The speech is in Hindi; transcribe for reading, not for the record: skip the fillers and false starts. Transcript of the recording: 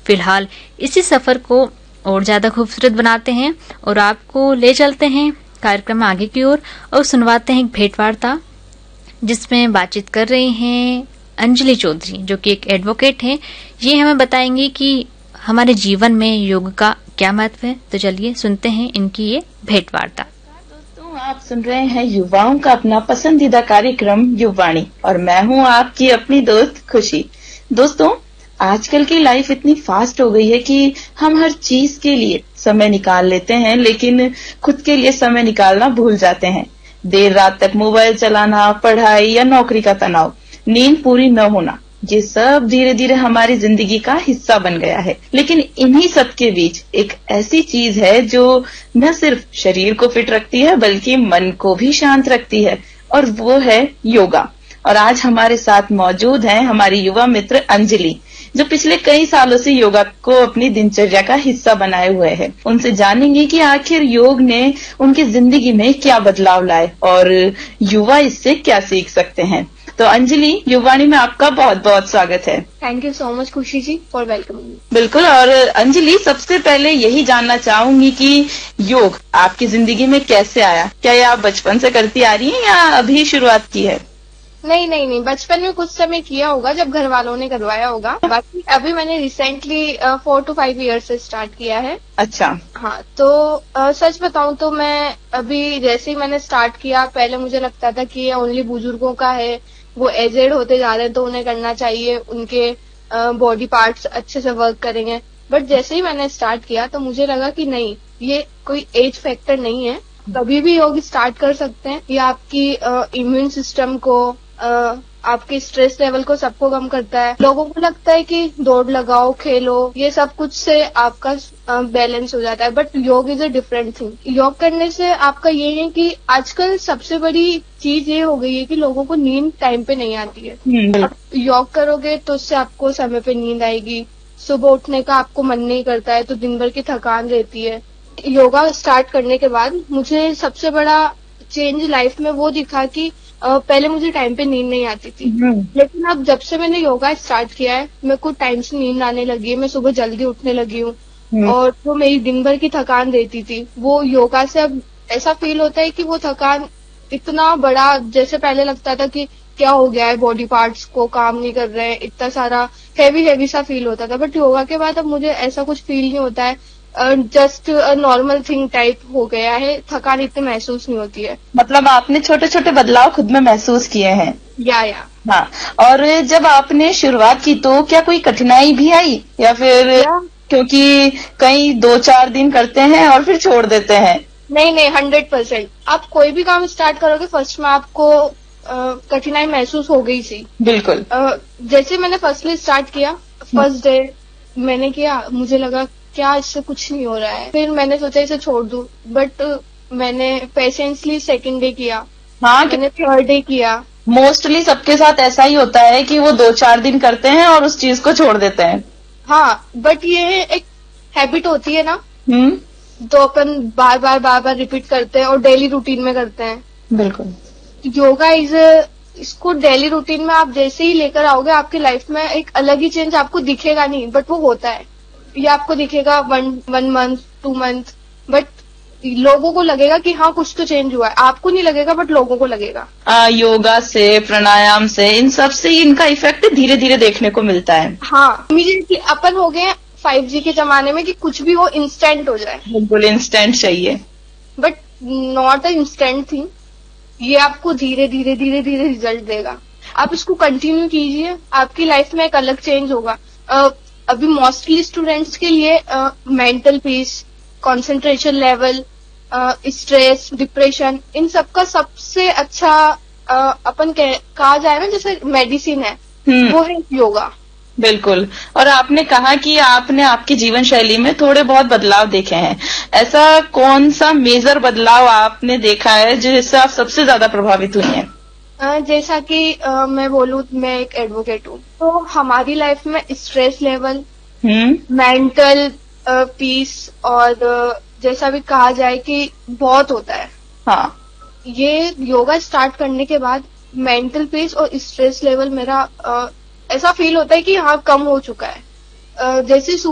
फिलहाल इसी सफर को और ज्यादा खूबसूरत बनाते हैं और आपको ले चलते हैं कार्यक्रम में आगे की ओर और सुनवाते हैं एक भेंट वार्ता जिसमें बातचीत कर रही हैं अंजलि चौधरी, जो कि एक एडवोकेट हैं। ये हमें बताएंगी कि हमारे जीवन में योग का क्या महत्व है। तो चलिए सुनते हैं इनकी ये भेंट वार्ता। दोस्तों, आप सुन रहे हैं युवाओं का अपना पसंदीदा कार्यक्रम युवाणी और मैं हूं आपकी अपनी दोस्त खुशी। दोस्तों, आजकल की लाइफ इतनी फास्ट हो गई है कि हम हर चीज के लिए समय निकाल लेते हैं, लेकिन खुद के लिए समय निकालना भूल जाते हैं। देर रात तक मोबाइल चलाना, पढ़ाई या नौकरी का तनाव, नींद पूरी न होना, ये सब धीरे धीरे हमारी जिंदगी का हिस्सा बन गया है। लेकिन इन्हीं सब के बीच एक ऐसी चीज है जो न सिर्फ शरीर को फिट रखती है बल्कि मन को भी शांत रखती है, और वो है योगा। और आज हमारे साथ मौजूद हैं हमारी युवा मित्र अंजलि, जो पिछले कई सालों से योगा को अपनी दिनचर्या का हिस्सा बनाए हुए हैं। उनसे जानेंगे कि आखिर योग ने उनकी जिंदगी में क्या बदलाव लाए और युवा इससे क्या सीख सकते हैं। तो अंजलि, युवाणी में आपका बहुत बहुत स्वागत है। थैंक यू सो मच खुशी जी फॉर वेलकमिंग। बिल्कुल। और अंजलि, सबसे पहले यही जानना चाहूंगी कि योग आपकी जिंदगी में कैसे आया? क्या ये आप बचपन से करती आ रही हैं या अभी शुरुआत की है? नहीं, बचपन में कुछ समय किया होगा जब घर वालों ने करवाया होगा। बाकी अभी मैंने रिसेंटली 4 to 5 ईयर्स से स्टार्ट किया है। अच्छा। हाँ, तो सच बताऊं तो मैं अभी जैसे ही मैंने स्टार्ट किया, पहले मुझे लगता था कि ये ओनली बुजुर्गों का है, वो एजेड होते जा रहे हैं तो उन्हें करना चाहिए, उनके बॉडी पार्ट्स अच्छे से वर्क करेंगे। बट जैसे ही मैंने स्टार्ट किया तो मुझे लगा कि नहीं, ये कोई एज फैक्टर नहीं है, कभी भी योग स्टार्ट कर सकते हैं। ये आपकी इम्यून सिस्टम को, आपके स्ट्रेस लेवल को, सबको कम करता है। लोगों को लगता है कि दौड़ लगाओ, खेलो, ये सब कुछ से आपका बैलेंस हो जाता है, बट योग इज अ डिफरेंट थिंग। योग करने से आपका ये है कि आजकल सबसे बड़ी चीज ये हो गई है कि लोगों को नींद टाइम पे नहीं आती है। योग करोगे तो उससे आपको समय पे नींद आएगी, सुबह उठने का आपको मन नहीं करता है, तो दिन भर की थकान रहती है। योगा स्टार्ट करने के बाद मुझे सबसे बड़ा चेंज लाइफ में वो दिखा कि पहले मुझे टाइम पे नींद नहीं आती थी, लेकिन अब जब से मैंने योगा स्टार्ट किया है मेरे को टाइम से नींद आने लगी है, मैं सुबह जल्दी उठने लगी हूँ, और जो मेरी दिन भर की थकान रहती थी वो योगा से अब ऐसा फील होता है कि वो थकान इतना बड़ा, जैसे पहले लगता था कि क्या हो गया है, बॉडी पार्ट्स को काम नहीं कर रहे हैं, इतना सारा हैवी सा फील होता था। बट योगा के बाद अब मुझे ऐसा कुछ फील नहीं होता है, जस्ट नॉर्मल थिंग टाइप हो गया है, थकान इतनी महसूस नहीं होती है। मतलब आपने छोटे छोटे बदलाव खुद में महसूस किए हैं? या हाँ। और जब आपने शुरुआत की तो क्या कोई कठिनाई भी आई या फिर क्योंकि कई 2-4 दिन करते हैं और फिर छोड़ देते हैं? नहीं, 100%। आप कोई भी काम स्टार्ट करोगे फर्स्ट में आपको कठिनाई महसूस हो गई थी। बिल्कुल। जैसे मैंने फर्स्टली स्टार्ट किया, फर्स्ट डे मैंने किया, मुझे लगा क्या इससे कुछ नहीं हो रहा है, फिर मैंने सोचा इसे छोड़ दूं, बट मैंने पेशेंसली सेकंड डे किया। हाँ, मैंने थर्ड डे किया। मोस्टली सबके साथ ऐसा ही होता है कि वो 2-4 दिन करते हैं और उस चीज को छोड़ देते हैं। हाँ, बट ये एक हैबिट होती है ना, तो अपन बार बार रिपीट करते हैं और डेली रूटीन में करते हैं। बिल्कुल। योगा इसको डेली रूटीन में आप जैसे ही लेकर आओगे, आपकी लाइफ में एक अलग ही चेंज आपको दिखेगा नहीं, बट वो होता है। ये आपको दिखेगा 1 month 2 month, बट लोगों को लगेगा कि हाँ कुछ तो चेंज हुआ है। आपको नहीं लगेगा बट लोगों को लगेगा। योगा से, प्राणायाम से, इन सब से इनका इफेक्ट धीरे धीरे देखने को मिलता है। हाँ, इमीडिएटली अपन हो गए 5G के जमाने में कि कुछ भी हो इंस्टेंट हो जाए। बिल्कुल इंस्टेंट चाहिए, but not a instant thing. ये आपको धीरे धीरे रिजल्ट देगा। आप इसको कंटिन्यू कीजिए, आपकी लाइफ में एक अलग चेंज होगा। अभी मोस्टली स्टूडेंट्स के लिए mental peace, concentration level, stress, depression, इन सब का सबसे अच्छा अपन कहा जाए ना जैसे मेडिसिन है, वो है योगा। बिल्कुल। और आपने कहा कि आपने आपकी जीवन शैली में थोड़े बहुत बदलाव देखे हैं, ऐसा कौन सा मेजर बदलाव आपने देखा है जिससे आप सबसे ज्यादा प्रभावित हुई हैं? जैसा कि मैं बोलूँ, मैं एक एडवोकेट हूँ, तो हमारी लाइफ में स्ट्रेस लेवल, मेंटल पीस और जैसा भी कहा जाए कि बहुत होता है। हाँ, ये योगा स्टार्ट करने के बाद मेंटल पीस और स्ट्रेस लेवल मेरा ऐसा फील होता है कि हाँ कम हो चुका है। जैसे